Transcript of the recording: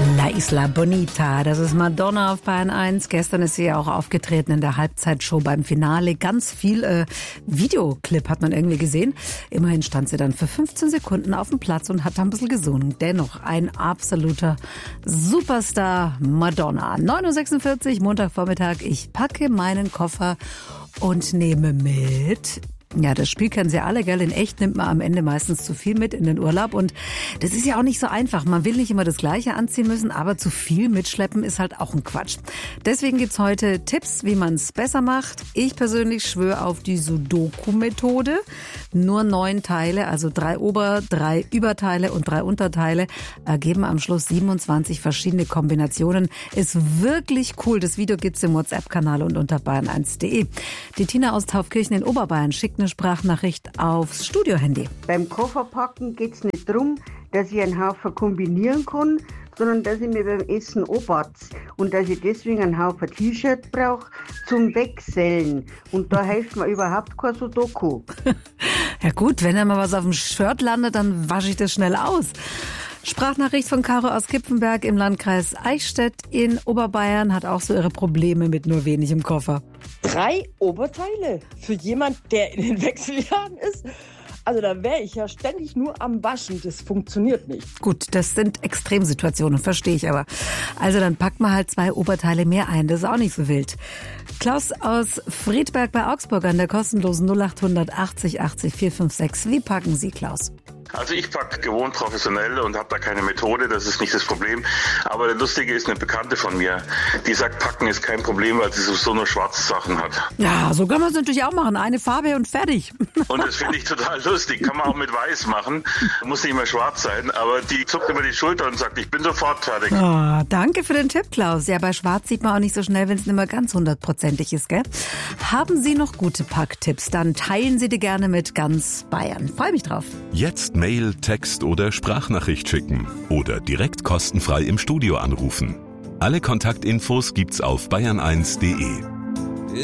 La Isla Bonita, das ist Madonna auf Bayern 1. Gestern ist sie ja auch aufgetreten in der Halbzeitshow beim Finale. Ganz viel Videoclip hat man irgendwie gesehen. Immerhin stand sie dann für 15 Sekunden auf dem Platz und hat da ein bisschen gesungen. Dennoch ein absoluter Superstar, Madonna. 9.46 Uhr, Montagvormittag. Ich packe meinen Koffer und nehme mit... Ja, das Spiel kennen Sie alle, gell? In echt nimmt man am Ende meistens zu viel mit in den Urlaub und das ist ja auch nicht so einfach. Man will nicht immer das Gleiche anziehen müssen, aber zu viel mitschleppen ist halt auch ein Quatsch. Deswegen gibt's heute Tipps, wie man es besser macht. Ich persönlich schwöre auf die Sudoku-Methode. Nur 9 Teile, also 3 Ober-, 3 Überteile und 3 Unterteile ergeben am Schluss 27 verschiedene Kombinationen. Ist wirklich cool. Das Video gibt's im WhatsApp-Kanal und unter bayern1.de. Die Tina aus Taufkirchen in Oberbayern schickt eine Sprachnachricht aufs Studiohandy. Beim Kofferpacken geht es nicht darum, dass ich einen Haufen kombinieren kann, sondern dass ich mir beim Essen anbatze und dass ich deswegen einen Haufen T-Shirt brauche zum Wechseln. Und da hilft mir überhaupt kein Sudoku. Ja gut, wenn da mal was auf dem Shirt landet, dann wasche ich das schnell aus. Sprachnachricht von Caro aus Kipfenberg im Landkreis Eichstätt in Oberbayern, hat auch so ihre Probleme mit nur wenig im Koffer. 3 Oberteile für jemand, der in den Wechseljahren ist? Also da wäre ich ja ständig nur am Waschen. Das funktioniert nicht. Gut, das sind Extremsituationen, verstehe ich aber. Also dann packt man halt 2 Oberteile mehr ein, das ist auch nicht so wild. Klaus aus Friedberg bei Augsburg an der kostenlosen 0800 80 80 456. Wie packen Sie, Klaus? Also ich packe gewohnt professionell und habe da keine Methode, das ist nicht das Problem. Aber der Lustige ist eine Bekannte von mir, die sagt, packen ist kein Problem, weil sie so nur schwarze Sachen hat. Ja, so kann man es natürlich auch machen. Eine Farbe und fertig. Und das finde ich total lustig. Kann man auch mit weiß machen. Muss nicht immer schwarz sein. Aber die zuckt immer die Schulter und sagt, ich bin sofort fertig. Oh, danke für den Tipp, Klaus. Ja, bei schwarz sieht man auch nicht so schnell, wenn es nicht mehr ganz 100%ig ist, gell? Haben Sie noch gute Packtipps? Dann teilen Sie die gerne mit ganz Bayern. Freue mich drauf. Jetzt Mail, Text oder Sprachnachricht schicken oder direkt kostenfrei im Studio anrufen. Alle Kontaktinfos gibt's auf bayern1.de.